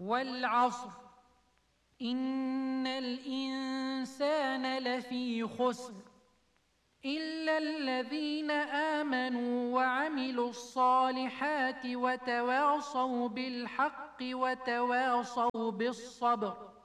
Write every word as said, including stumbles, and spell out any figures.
والعصر إن الإنسان لفي خسر إلا الذين آمنوا وعملوا الصالحات وتواصوا بالحق وتواصوا بالصبر